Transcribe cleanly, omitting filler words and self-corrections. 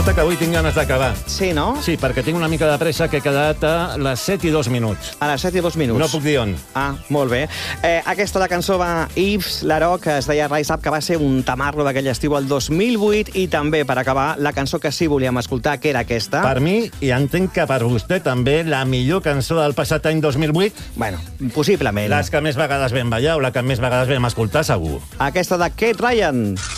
nota que avui tinc ganes d'acabar. Sí, no? Sí, perquè tinc una mica de pressa que he quedat a les 7 i 2 minuts. A les 7 i 2 minuts. No puc dir on. Ah, molt bé. Aquesta la cançó va Yves Larocque, que es deia Rise Up, que va ser un tamarro d'aquell estiu el 2008, i també, per acabar, la cançó que sí volíem escoltar, que era aquesta. Per mi, i entenc que per vostè també, la millor cançó del passat any 2008... Bueno, possiblement. Les que més vegades vam ballar o la que més vegades vam escoltar, segur. Aquesta de Kate Ryan.